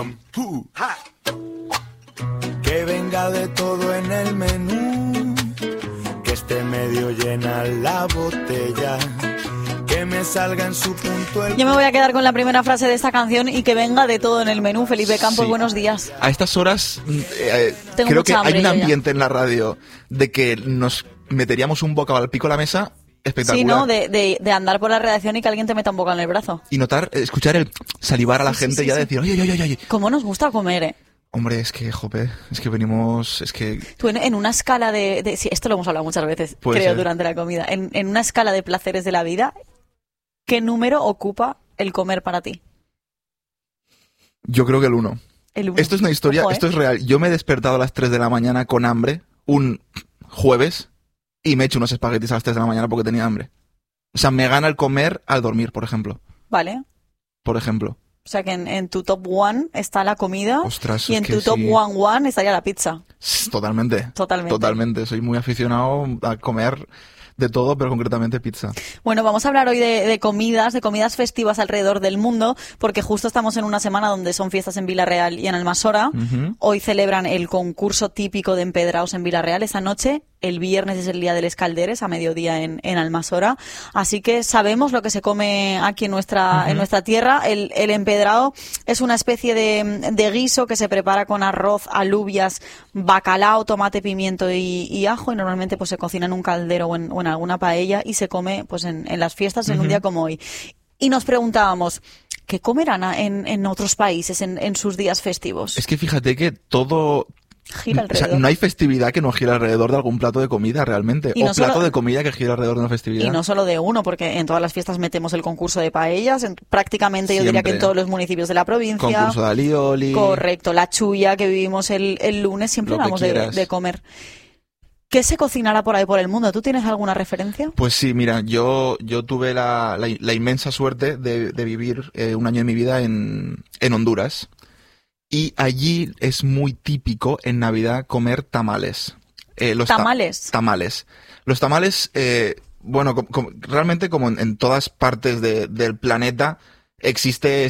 Que venga de todo en el menú, que esté medio llena la botella, que me salga en su punto el... Yo me voy a quedar con la primera frase de esta canción y que venga de todo en el menú. Felipe Campos, sí. Buenos días. A estas horas creo que hay un ambiente en la radio de que nos meteríamos un bocado al pico a la mesa espectacular. Sí, ¿no? De andar por la redacción y que alguien te meta un bocado en el brazo. Y escuchar el salivar a la gente y ya decir, oye. ¿Cómo nos gusta comer, eh? Hombre, es que, jope, es que venimos, es que... Tú en una escala de... Sí, esto lo hemos hablado muchas veces, creo, durante la comida. En una escala de placeres de la vida, ¿qué número ocupa el comer para ti? Yo creo que el 1. El 1. Esto es una historia, esto es real. Yo me he despertado a las 3 de la mañana con hambre, un jueves, y me he hecho unos espaguetis a las 3 de la mañana porque tenía hambre. O sea, me gana el comer al dormir, por ejemplo. Vale. Por ejemplo. O sea, que en tu top 1 está la comida. Ostras, y en tu top 1 estaría la pizza. Totalmente. Soy muy aficionado a comer de todo, pero concretamente pizza. Bueno, vamos a hablar hoy de comidas festivas alrededor del mundo, porque justo estamos en una semana donde son fiestas en Vila-real y en Almassora. Uh-huh. Hoy celebran el concurso típico de empedrados en Vila-real esa noche. El viernes es el día de les calderes, a mediodía en Almassora. Así que sabemos lo que se come aquí en nuestra tierra. El empedrado es una especie de guiso que se prepara con arroz, alubias, bacalao, tomate, pimiento y ajo. Y normalmente pues se cocina en un caldero o en alguna paella y se come pues en las fiestas en un día como hoy. Y nos preguntábamos, ¿qué comerán en otros países en sus días festivos? Es que fíjate que todo... gira alrededor. O sea, no hay festividad que no gira alrededor de algún plato de comida realmente. Y no o plato solo, de comida que gira alrededor de una festividad. Y no solo de uno, porque en todas las fiestas metemos el concurso de paellas, prácticamente yo diría que en todos los municipios de la provincia. Concurso de alioli. Correcto, la chulla que vivimos el lunes, siempre hablamos de comer. ¿Qué se cocinará por ahí por el mundo? ¿Tú tienes alguna referencia? Pues sí, mira, yo tuve la inmensa suerte de vivir un año de mi vida en Honduras. Y allí es muy típico en Navidad comer tamales. ¿Tamales? Tamales. Los tamales, realmente como en todas partes del planeta existe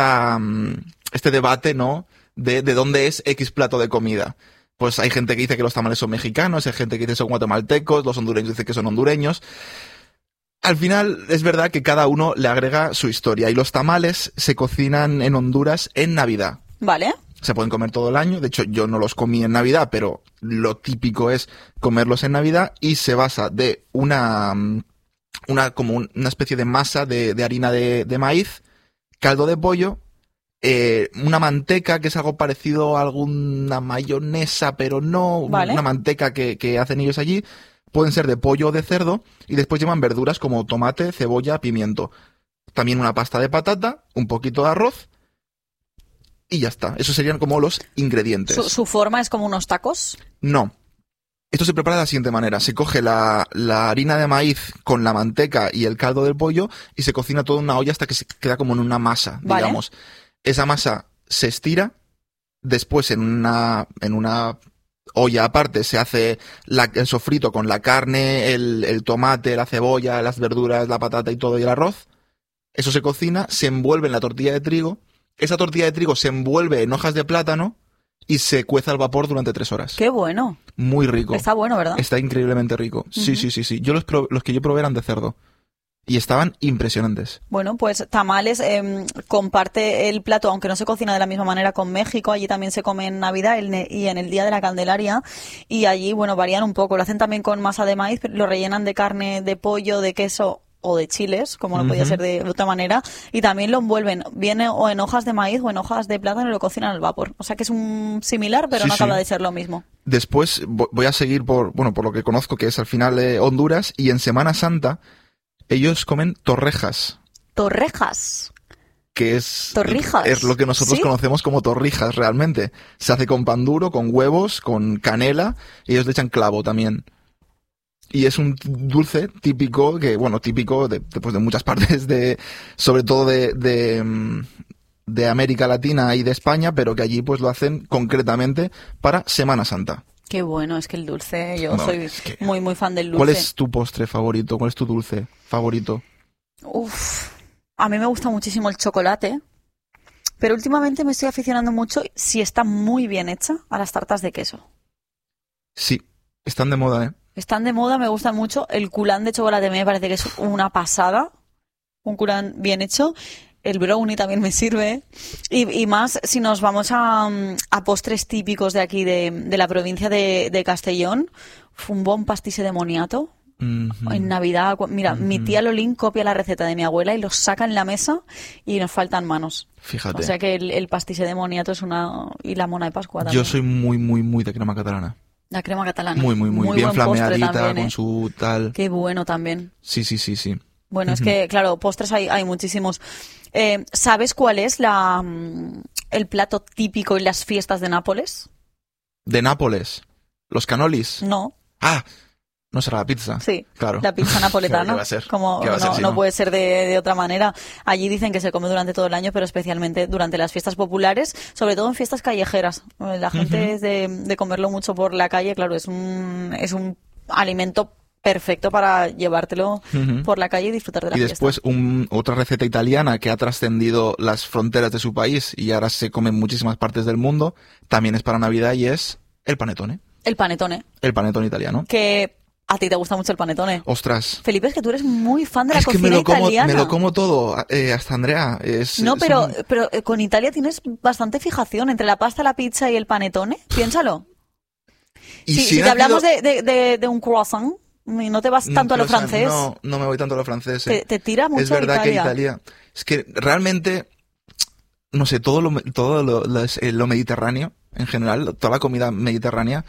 este debate, ¿no? De dónde es X plato de comida. Pues hay gente que dice que los tamales son mexicanos, hay gente que dice que son guatemaltecos, los hondureños dicen que son hondureños. Al final es verdad que cada uno le agrega su historia y los tamales se cocinan en Honduras en Navidad. Vale. Se pueden comer todo el año, de hecho yo no los comí en Navidad, pero lo típico es comerlos en Navidad y se basa de una especie de masa de harina de maíz, caldo de pollo, una manteca que es algo parecido a alguna mayonesa, pero no, vale. Una manteca que hacen ellos allí, pueden ser de pollo o de cerdo y después llevan verduras como tomate, cebolla, pimiento. También una pasta de patata, un poquito de arroz. Y ya está. Esos serían como los ingredientes. ¿Su forma es como unos tacos? No. Esto se prepara de la siguiente manera. Se coge la harina de maíz con la manteca y el caldo del pollo y se cocina todo en una olla hasta que se queda como en una masa, digamos. Vale. Esa masa se estira. Después en una olla aparte se hace el sofrito con la carne, el tomate, la cebolla, las verduras, la patata y todo y el arroz. Eso se cocina, se envuelve en la tortilla de trigo. Esa tortilla de trigo se envuelve en hojas de plátano y se cueza al vapor durante 3 horas. ¡Qué bueno! Muy rico. Está bueno, ¿verdad? Está increíblemente rico. Uh-huh. Sí. Yo los que yo probé eran de cerdo. Y estaban impresionantes. Bueno, pues tamales comparte el plato, aunque no se cocina de la misma manera con México. Allí también se come en Navidad y en el Día de la Candelaria. Y allí, bueno, varían un poco. Lo hacen también con masa de maíz, lo rellenan de carne, de pollo, de queso o de chiles, como no podía ser de otra manera, y también lo envuelven, viene o en hojas de maíz o en hojas de plátano y lo cocinan al vapor. O sea que es un similar, pero no acaba de ser lo mismo. Después voy a seguir por lo que conozco, que es al final Honduras, y en Semana Santa ellos comen torrejas. ¿Torrejas? Que es ¿Torrijas? Es lo que nosotros conocemos como torrijas realmente. Se hace con pan duro, con huevos, con canela, y ellos le echan clavo también. Y es un dulce típico típico de muchas partes sobre todo de América Latina y de España, pero que allí pues lo hacen concretamente para Semana Santa. Qué bueno, es que el dulce, soy muy muy fan del dulce. ¿Cuál es tu postre favorito? ¿Cuál es tu dulce favorito? A mí me gusta muchísimo el chocolate. Pero últimamente me estoy aficionando mucho, si está muy bien hecha, a las tartas de queso. Sí, están de moda, ¿eh? Están de moda, me gustan mucho. El culán de chocolate me parece que es una pasada. Un culán bien hecho. El brownie también me sirve. Y más si nos vamos a postres típicos de aquí, de la provincia de Castellón. Un bon pastis de moniato. En Navidad, mira, mi tía Lolín copia la receta de mi abuela y los saca en la mesa y nos faltan manos. Fíjate. O sea que el pastis de moniato es una... Y la mona de Pascua también. Yo soy muy, muy, muy de crema catalana. La crema catalana. Muy, muy, muy bien buen postre flameadita, también, con su tal... Qué bueno también. Sí. Bueno, es que, claro, postres hay muchísimos. ¿Sabes cuál es el plato típico en las fiestas de Nápoles? De Nápoles. Los cannolis. No. Ah, no será la pizza. Sí, claro. La pizza napoletana. ¿Qué va a ser? Como ¿Qué va a ser si no no? puede ser de otra manera. Allí dicen que se come durante todo el año, pero especialmente durante las fiestas populares, sobre todo en fiestas callejeras. La gente es de comerlo mucho por la calle, claro, es un alimento perfecto para llevártelo por la calle y disfrutar de la Y fiesta. después otra receta italiana que ha trascendido las fronteras de su país y ahora se come en muchísimas partes del mundo, también es para Navidad y es el panettone. El panettone. El panettone italiano. Que a ti te gusta mucho el panettone. Ostras. Felipe, es que tú eres muy fan de la Es que cocina italiana. me lo como todo, hasta Andrea. Pero con Italia tienes bastante fijación entre la pasta, la pizza y el panettone. Piénsalo. Y si te hablamos de un croissant y no te vas tanto a lo francés. No me voy tanto a lo francés. Te tira mucho. Es verdad Italia. que Italia... Es que realmente, no sé, todo lo mediterráneo, en general, toda la comida mediterránea...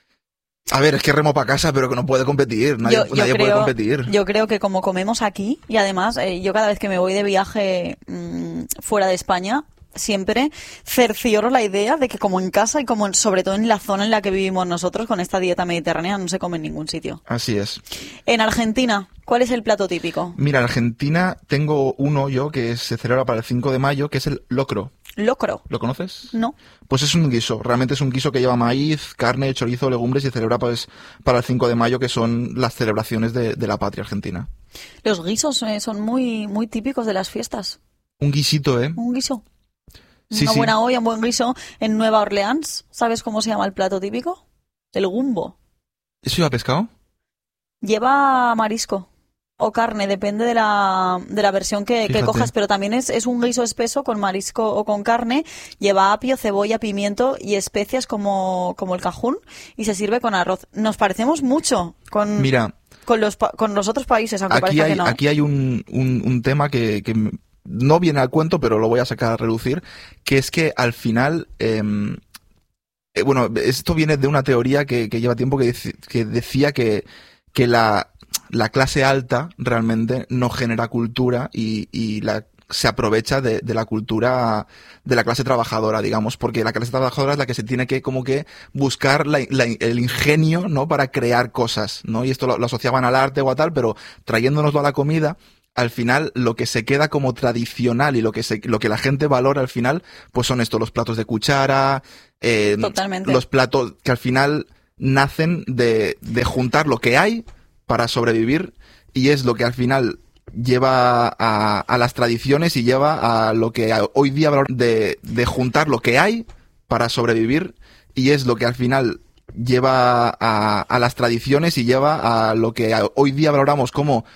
A ver, es que remo para casa, pero que no puede competir. Nadie puede competir. Yo creo que como comemos aquí, y además yo cada vez que me voy de viaje fuera de España, siempre cercioro la idea de que como en casa y como sobre todo en la zona en la que vivimos nosotros, con esta dieta mediterránea, no se come en ningún sitio. Así es. En Argentina, ¿cuál es el plato típico? Mira, en Argentina tengo uno yo que se celebra para el 5 de mayo, que es el locro. ¿Locro? ¿Lo conoces? No. Pues es un guiso, realmente es un guiso que lleva maíz, carne, chorizo, legumbres y se celebra pues para el 5 de mayo, que son las celebraciones de la patria argentina. Los guisos son muy, muy típicos de las fiestas. Un guisito, ¿eh? Un guiso. Sí, Una sí. buena olla, un buen guiso. En Nueva Orleans, ¿sabes cómo se llama el plato típico? El gumbo. ¿Eso lleva pescado? Lleva marisco o carne, depende de la versión que cojas, pero también es un guiso espeso con marisco o con carne. Lleva apio, cebolla, pimiento y especias como el cajún y se sirve con arroz. Nos parecemos mucho con los otros países, aunque parezca que no. Aquí hay un tema que no viene al cuento, pero lo voy a sacar a relucir, que es que al final... bueno, esto viene de una teoría que lleva tiempo que decía que la clase alta realmente no genera cultura y se aprovecha de la cultura de la clase trabajadora, digamos, porque la clase trabajadora es la que se tiene que como que buscar el ingenio, ¿no? Para crear cosas, ¿no? Y esto lo asociaban al arte o a tal, pero trayéndonoslo a la comida, al final lo que se queda como tradicional y lo que la gente valora al final, pues son los platos de cuchara, Totalmente. los platos que al final nacen de juntar lo que hay para sobrevivir y es lo que al final lleva a las tradiciones y lleva a lo que hoy día de juntar lo que hay para sobrevivir y es lo que al final lleva a las tradiciones y lleva a lo que hoy día valoramos como